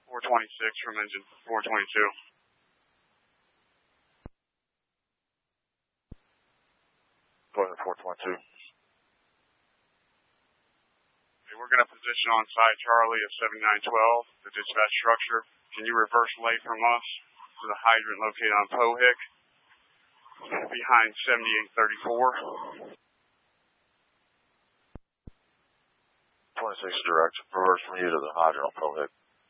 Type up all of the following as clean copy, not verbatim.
426 from engine 422. Going to 422. Okay, we're going to position on side Charlie at 7912, the dispatch structure. Can you reverse late from us to the hydrant located on Pohick behind 7834? 26 direct, reverse from you to the hydrant on Pohick.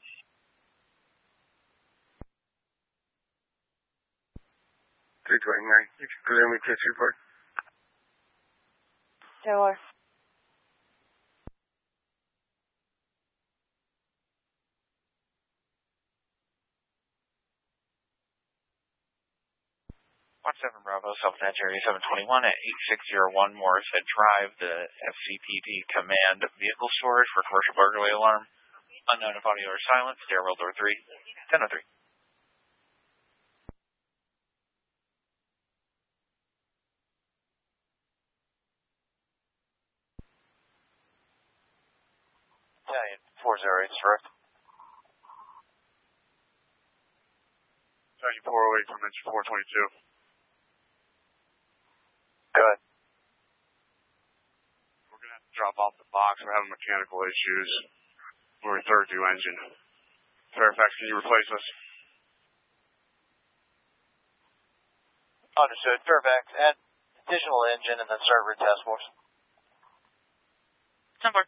You can clear me to Super. Taylor. 17 Bravo, Self-Natch Area 721 at 8601 Morrishead Drive, the FCPD Command Vehicle Storage for Commercial Burglary Alarm. Unknown if audio or silence, stairwell door 3, 1003. Italian 408 direct. Italian 408 from engine 422. Go ahead. We're going to have to drop off the box. We're having mechanical issues. We're a third due engine. Fairfax, can you replace us? Understood. Fairfax, add additional engine and then start route task force. Number.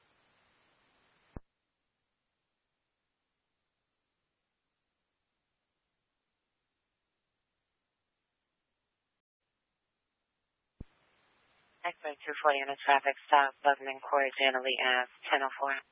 X-Ray 240 on a traffic stop, Lebanon Court, Jana Lee Ave, 1004.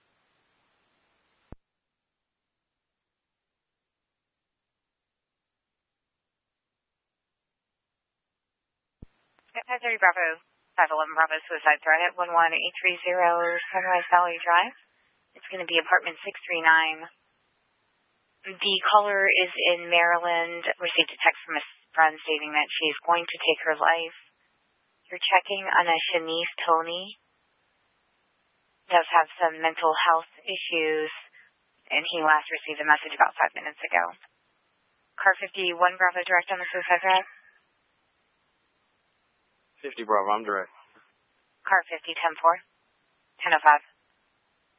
At 30 Bravo, 511 Bravo, suicide threat at 11830 Sunrise Valley Drive. It's going to be apartment 639. The caller is in Maryland, received a text from a friend stating that she's going to take her life. You're checking on a Shanice Tony. Does have some mental health issues, and he last received a message about 5 minutes ago. Car 51 Bravo direct on the suicide threat. 50 Bravo, I'm direct. Car 50 10-4. 1005.